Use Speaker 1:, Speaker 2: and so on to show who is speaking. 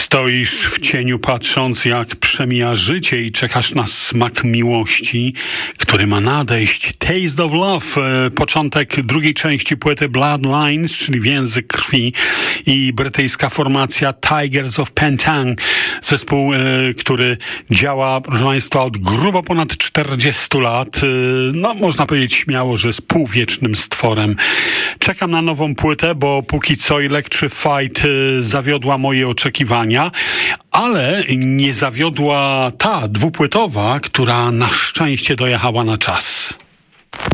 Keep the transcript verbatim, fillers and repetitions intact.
Speaker 1: Stoisz w cieniu patrząc, jak przemija życie i czekasz na smak miłości, który ma nadejść. Taste of Love, początek drugiej części płyty Bloodlines, czyli Więzy krwi, i brytyjska formacja Tigers of Pentang. Zespół, który działa, proszę Państwa, od grubo ponad czterdziestu lat. No, można powiedzieć śmiało, że jest półwiecznym stworem. Czekam na nową płytę, bo póki co Electrified zawiodła moje oczekiwania, ale nie zawiodła ta dwupłytowa, która na szczęście dojechała na czas.